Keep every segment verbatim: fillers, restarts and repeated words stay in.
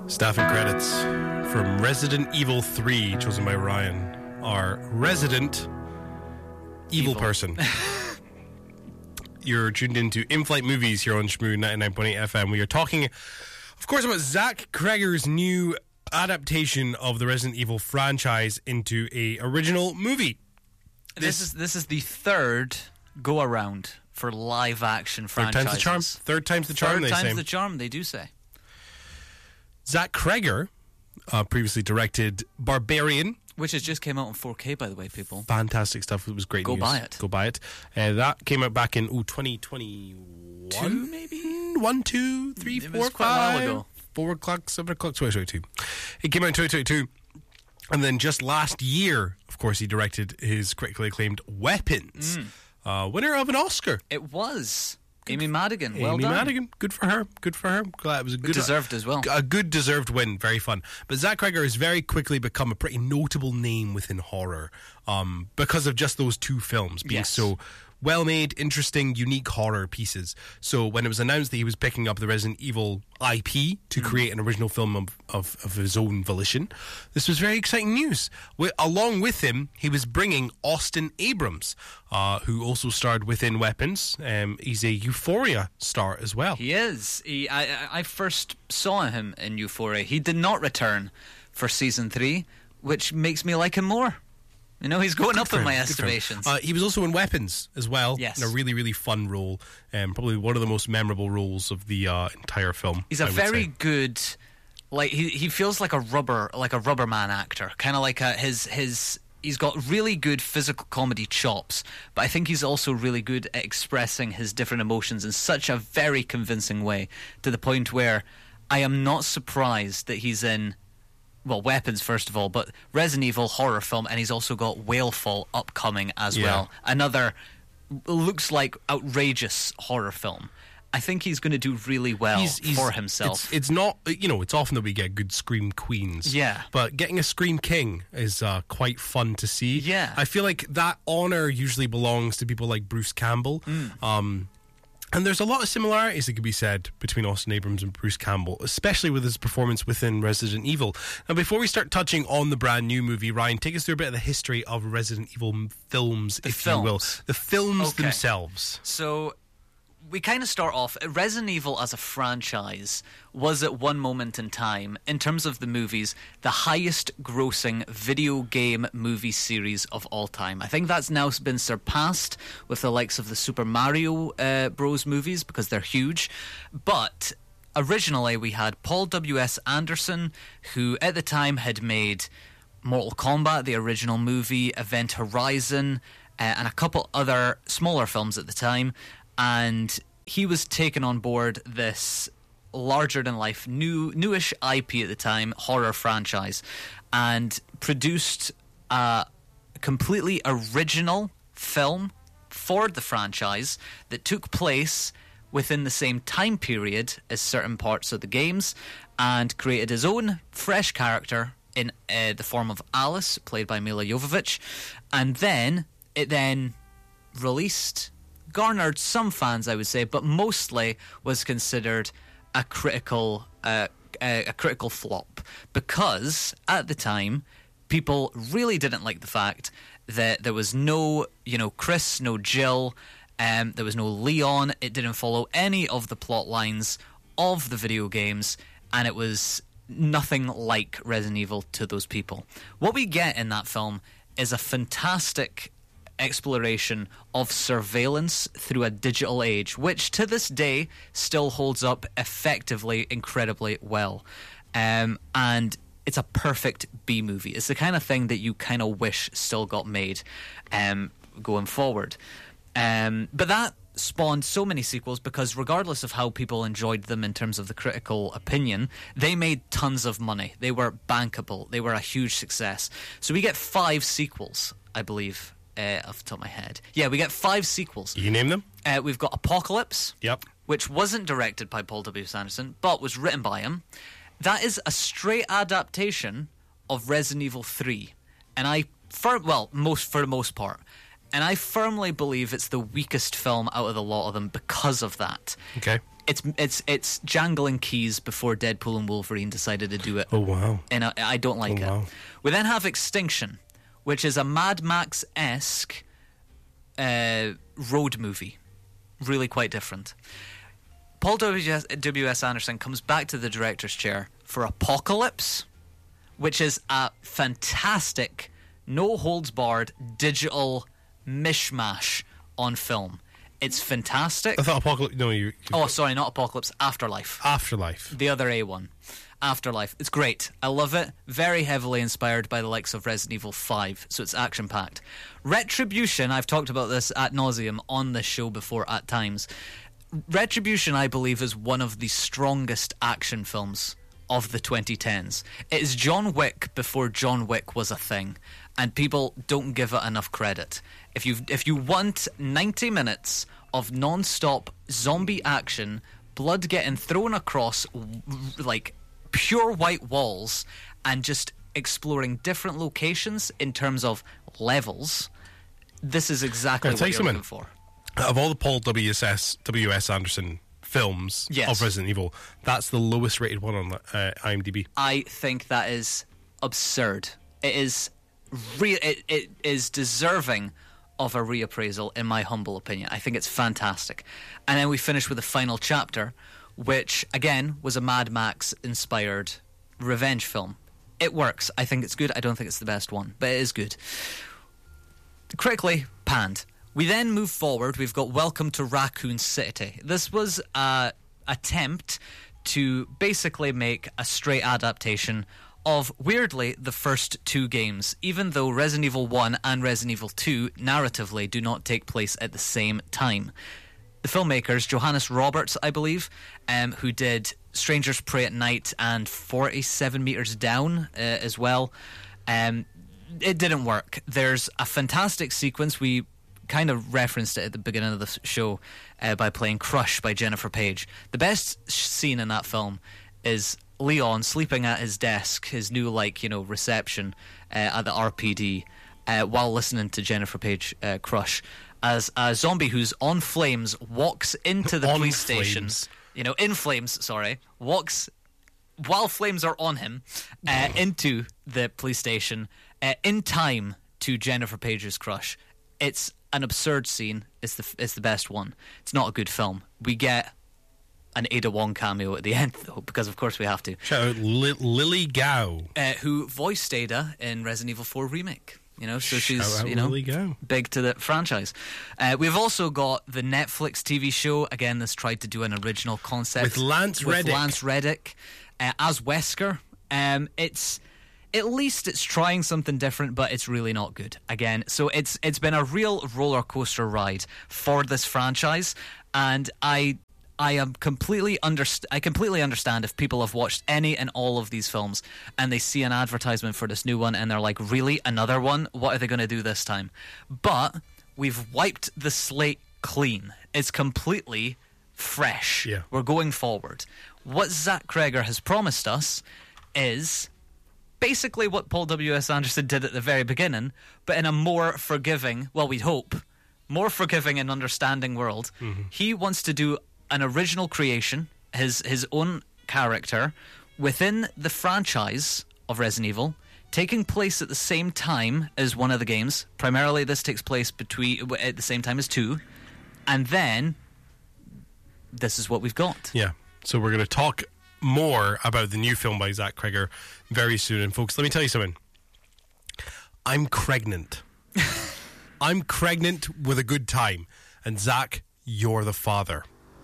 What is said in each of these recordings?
Staff and credits from Resident Evil three, chosen by Ryan, are Resident Evil, Evil. Person. You're tuned into In-Flight Movies here on Shmoo ninety-nine point eight F M. We are talking, of course, about Zach Cregger's new adaptation of the Resident Evil franchise into a original movie. This, this is this is the third go around for live action franchises. Third time's the charm. Third time's the charm. Third they time's say. the charm. They do say. Zach Cregger uh, previously directed Barbarian, which has just came out on four K, by the way, people. Fantastic stuff. It was great Go news. Go buy it. Go buy it. Uh, that came out back in ooh, twenty twenty-one? Two, maybe? One, two, three, it four, was quite five. a while ago. Four o'clock, seven o'clock, twenty twenty-two. It came out in twenty twenty-two. And then just last year, of course, he directed his critically acclaimed Weapons, mm. uh, winner of an Oscar. It was. Good Amy Madigan, Amy well done. Madigan, good for her. Good for her. Glad it was a good, good deserved as well. A good deserved win. Very fun. But Zach Cregger has very quickly become a pretty notable name within horror, um, because of just those two films being yes. so well-made, interesting, unique horror pieces. So when it was announced that he was picking up the Resident Evil I P to mm. create an original film of, of, of his own volition, this was very exciting news. We, along with him, he was bringing Austin Abrams, uh, who also starred within Weapons. Um, he's a Euphoria star as well. He is. He, I, I first saw him in Euphoria. He did not return for season three, which makes me like him more. You know, he's going Good up in my Good estimations. Uh, he was also in Weapons as well. Yes. In a really, really fun role. Um, probably one of the most memorable roles of the uh, entire film. He's a I would very say. good, like, he he feels like a rubber, like a rubber man actor. Kind of like a, his, his, he's got really good physical comedy chops, but I think he's also really good at expressing his different emotions in such a very convincing way, to the point where I am not surprised that he's in, well, Weapons first of all, but Resident Evil horror film, and he's also got Whalefall upcoming as yeah. well. Another looks like outrageous horror film. I think he's going to do really well he's, he's, for himself. It's, it's not, you know, it's often that we get good Scream Queens. Yeah. But getting a Scream King is uh, quite fun to see. Yeah. I feel like that honour usually belongs to people like Bruce Campbell. Mm. Um And there's a lot of similarities that could be said between Austin Abrams and Bruce Campbell, especially with his performance within Resident Evil. Now, before we start touching on the brand new movie, Ryan, take us through a bit of the history of Resident Evil films, the if films. you will. The films okay. themselves. So we kind of start off, Resident Evil as a franchise was at one moment in time, in terms of the movies, the highest grossing video game movie series of all time. I think that's now been surpassed with the likes of the Super Mario uh, Bros movies, because they're huge. But originally we had Paul W S Anderson, who at the time had made Mortal Kombat, the original movie, Event Horizon, uh, and a couple other smaller films at the time. And he was taking on board this larger-than-life, new, newish I P at the time, horror franchise, and produced a completely original film for the franchise that took place within the same time period as certain parts of the games, and created his own fresh character in uh, the form of Alice, played by Mila Jovovich, and then it then released... garnered some fans, I would say, but mostly was considered a critical uh, a, a critical flop, because at the time people really didn't like the fact that there was no, you know, Chris, no Jill, um, there was no Leon. It didn't follow any of the plot lines of the video games, and it was nothing like Resident Evil to those people. What we get in that film is a fantastic exploration of surveillance through a digital age, which to this day still holds up effectively, incredibly well. Um, and it's a perfect B-movie. It's the kind of thing that you kind of wish still got made um, going forward. Um, but that spawned so many sequels, because regardless of how people enjoyed them in terms of the critical opinion, they made tons of money. They were bankable. They were a huge success. So we get five sequels, I believe, Uh, off the top of my head. Yeah, we get five sequels. You name them? Uh, we've got Apocalypse. Yep. Which wasn't directed by Paul W S Anderson, but was written by him. That is a straight adaptation of Resident Evil three. And I, fir- well, most for the most part. And I firmly believe it's the weakest film out of the lot of them because of that. Okay. It's it's it's jangling keys before Deadpool and Wolverine decided to do it. Oh, wow. And I, I don't like Oh, it. wow. We then have Extinction, which is a Mad Max-esque uh, road movie. Really quite different. Paul W S Anderson comes back to the director's chair for Apocalypse, which is a fantastic, no-holds-barred digital mishmash on film. It's fantastic. I thought Apocalypse... No, you... Oh, sorry, not Apocalypse. Afterlife. Afterlife. The other A one. Afterlife. It's great. I love it. Very heavily inspired by the likes of Resident Evil five, so it's action-packed. Retribution, I've talked about this ad nauseum on this show before at times. Retribution, I believe, is one of the strongest action films of the twenty tens. It is John Wick before John Wick was a thing, and people don't give it enough credit. If you if you want ninety minutes of non-stop zombie action, blood getting thrown across like pure white walls, and just exploring different locations in terms of levels, this is exactly what you're looking for. Of all the Paul W S W S Anderson films yes. of Resident Evil, that's the lowest rated one on uh, IMDb. I think that is absurd. It is re- it, it is deserving of a reappraisal, in my humble opinion. I think it's fantastic. And then we finish with the final chapter, which again was a Mad Max inspired revenge film. It works. I think it's good. I don't think it's the best one, but it is good. Critically panned. We then move forward. We've got Welcome to Raccoon City. This was an attempt to basically make a straight adaptation of, weirdly, the first two games, even though Resident Evil one and Resident Evil two narratively do not take place at the same time. The filmmakers, Johannes Roberts, I believe, um, who did Strangers Pray at Night and forty-seven Meters Down uh, as well, um, it didn't work. There's a fantastic sequence. We kind of referenced it at the beginning of the show uh, by playing Crush by Jennifer Page. The best sh- scene in that film is Leon sleeping at his desk, his new, like, you know, reception uh, at the R P D, uh, while listening to Jennifer Page uh, Crush, as a zombie who's on flames walks into the On police station. flames. You know, in flames, sorry, walks while flames are on him uh, into the police station uh, in time to Jennifer Page's Crush. It's an absurd scene. It's the it's the best one. It's not a good film. We get an Ada Wong cameo at the end, though, because of course we have to. Shout out Li- Lily Gao, uh, who voiced Ada in Resident Evil four Remake. You know, so she's Shout out you know Lily Gao. big to the franchise. Uh, we've also got the Netflix T V show. Again, this tried to do an original concept With Lance with Reddick. Lance Reddick uh, as Wesker. Um, it's at least it's trying something different, but it's really not good. Again, so it's it's been a real roller coaster ride for this franchise, and I. I am completely underst- I completely understand if people have watched any and all of these films and they see an advertisement for this new one and they're like, really? Another one? What are they going to do this time? But we've wiped the slate clean. It's completely fresh. Yeah. We're going forward. What Zach Kreger has promised us is basically what Paul W S Anderson did at the very beginning, but in a more forgiving, well, we'd hope, more forgiving and understanding world. Mm-hmm. He wants to do an original creation, his his own character, within the franchise of Resident Evil, taking place at the same time as one of the games. Primarily, this takes place between at the same time as two, and then this is what we've got. Yeah. So we're going to talk more about the new film by Zach Kreger very soon. And folks, let me tell you something. I'm pregnant. I'm pregnant with a good time. And Zach, you're the father.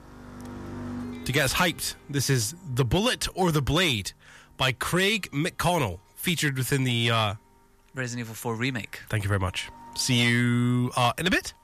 To get us hyped, this is The Bullet or the Blade by Craig McConnell, featured within the... Uh, Resident Evil four Remake. thank you very much. See you uh, in a bit.